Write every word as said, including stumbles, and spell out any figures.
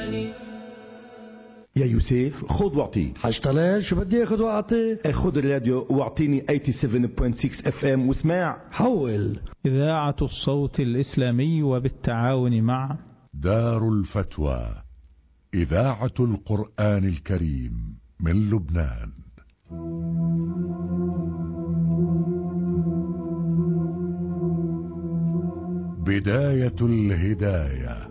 يا يوسف خذ واعطي. حشتغل شو بدي اخذ واعطي؟ خذ الراديو واعطيني سبعة وثمانين فاصلة ستة اف ام واسمع. حول. إذاعة الصوت الإسلامي وبالتعاون مع دار الفتوى إذاعة القرآن الكريم من لبنان. بداية الهداية.